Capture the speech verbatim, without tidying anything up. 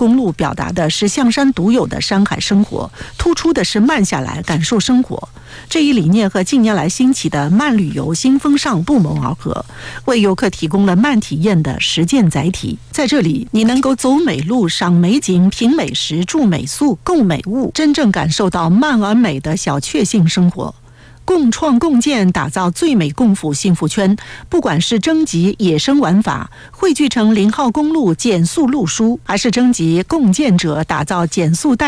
公路表达的是象山独有的山海生活，突出的是慢下来感受生活。这一理念和近年来兴起的慢旅游新风尚不谋而合，为游客提供了慢体验的实践载体。在这里，你能够走美路、赏美景、品美食、住美宿、购美物，真正感受到慢而美的小确幸生活。共创共建，打造最美共府幸福圈。不管是征集野生玩法，汇聚成零号公路减速路书，还是征集共建者，打造减速带